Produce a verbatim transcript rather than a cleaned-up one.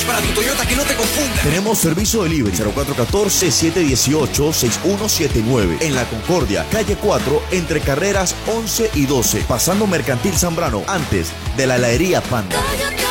para tu Toyota que no te confunda. Tenemos servicio delivery cero cuatro uno cuatro, siete uno ocho, seis uno siete nueve en La Concordia, calle cuatro, entre carreras once y doce, pasando Mercantil Zambrano, antes de la heladería Panda.